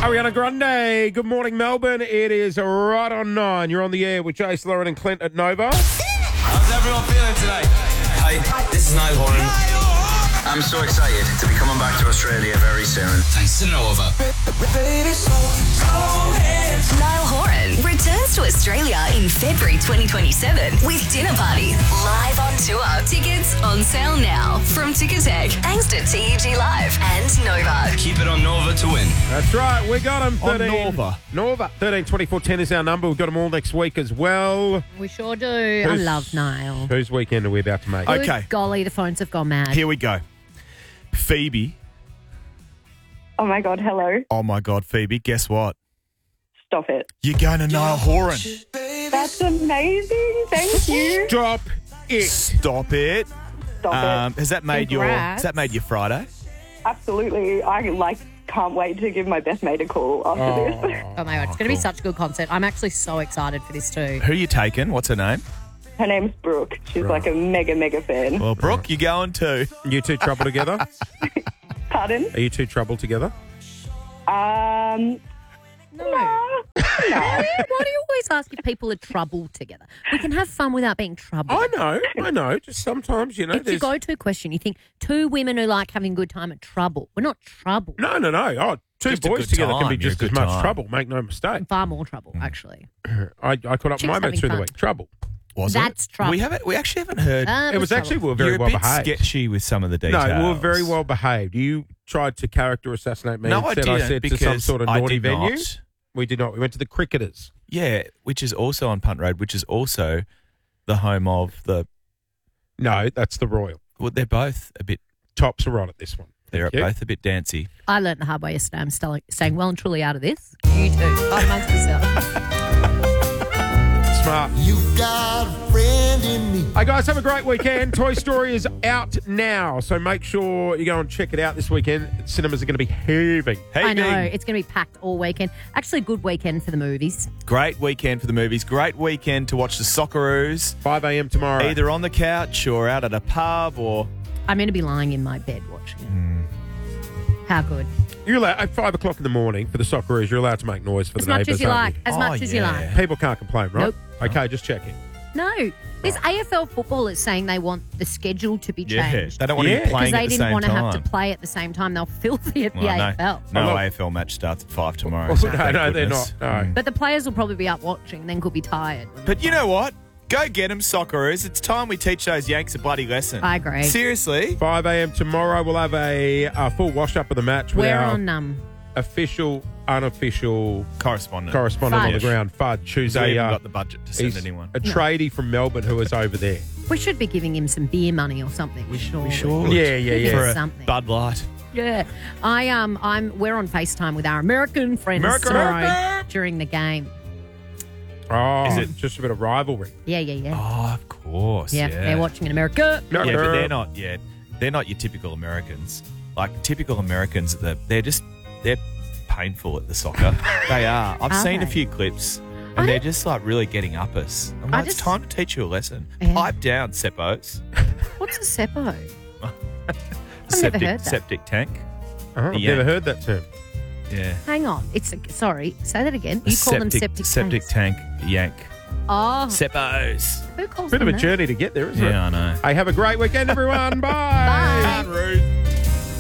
Ariana Grande, good morning, Melbourne. It is right on 9. You're on the air with Jace, Lauren and Clint at Nova. How's everyone feeling today? Hi, this is Niall Horan. I'm so excited to be coming back to Australia very soon. Thanks to Nova. Niall Horan returns to Australia in February 2027 with Dinner Party live on tour. Tickets on sale now from Ticketek, thanks to TEG Live and Nova. Keep it on Nova to win. That's right, we got them. On Nova. Nova. 13 24 10 is our number. We've got them all next week as well. We sure do. I love Niall. Whose weekend are we about to make? Okay. Good golly, the phones have gone mad. Here we go. Phoebe. Oh my God, hello. Oh, my God, Phoebe. Guess what? Stop it. You're going to Niall Horan. That's amazing. Thank you. Drop it. Stop it. Stop it. Has that made your Friday? Absolutely. I can't wait to give my best mate a call after this. Oh my God, it's going to be such a good concert. I'm actually so excited for this too. Who are you taking? What's her name? Her name's Brooke. She's like a mega fan. Well, Brooke, you're going too. You two trouble together? Pardon? Are you two trouble together? No. Why do you always ask if people are trouble together? We can have fun without being trouble. I know. Just sometimes, It's your go-to question. You think two women who like having a good time are trouble. We're not trouble. No. Oh, two Just a boys good together can time. be You're just a as good much time. trouble. Make no mistake. Far more trouble, actually. I caught up with my Chicks mates through the having week. Trouble. Was That's it? trouble. We actually haven't heard. It was actually we were very You're a well bit behaved. sketchy with some of the details. No, we were very well behaved. You tried to character assassinate me. No, and I said didn't, said to because some sort of I naughty did venue. not. We did not. We went to the Cricketers. Yeah, which is also on Punt Road, which is also the home of the. No, that's the Royal. Well, they're both a bit. Tops are right at this one. They're Thank you. both a bit dancey. I learned the hard way yesterday. I'm still staying well and truly out of this. You too. Fight amongst yourselves. Smart. You got a friend in me. Hey guys, have a great weekend. Toy Story is out now, so make sure you go and check it out this weekend. Cinemas are going to be heaving. I know. It's going to be packed all weekend. Actually, a good weekend for the movies. Great weekend for the movies. Great weekend to watch the Socceroos. 5 a.m. tomorrow. Either on the couch or out at a pub or. I'm going to be lying in my bed watching it. How good. You're allowed at 5 o'clock in the morning for the Socceroos. You're allowed to make noise for As the much neighbours. as you aren't like. you? As much as you like. People can't complain, right? Nope. Okay, just checking. No. There's AFL footballers saying they want the schedule to be Yeah, changed. they don't want to be Yeah. playing Because they at the didn't same want to time. have to play at the same time. They'll filthy at the Well, AFL. No Well, AFL match starts at 5 tomorrow. Well, so no, thank they're goodness. not. No. But the players will probably be up watching and then could be tired. But you know what? Go get them, Socceroos. It's time we teach those Yanks a bloody lesson. I agree. Seriously? 5 a.m. tomorrow, we'll have a full wash-up of the match with We're our on official, unofficial Correspondent. correspondent on the Fudge. ground, Fudge, who's We haven't a, got the budget to send he's anyone. a tradie from Melbourne who is over there. We should be giving him some beer money or something. We should. Yeah. For a Something. Bud Light. Yeah. We're on FaceTime with our American friends tomorrow during the game. Oh, Is it- just a bit of rivalry? Yeah. Oh, of course. Yeah, they're watching in America. Yeah, but they're not your typical Americans. Like typical Americans, they're painful at the soccer. They are. I've Are seen a they? few clips, and they're just like really getting up us. I'm like, it's time to teach you a lesson. Yeah. Pipe down, Seppos. What's a Seppo? Septic, heard that. septic tank. Oh, I've Yeah. never heard that term. Yeah. Hang on. Sorry, say that again. You call them septic septic tanks. tank yank. Oh, Seppos. who calls Bit of them a that? journey to get there, isn't it? Yeah, I know. Hey, have a great weekend, everyone. Bye. Bye. Rude.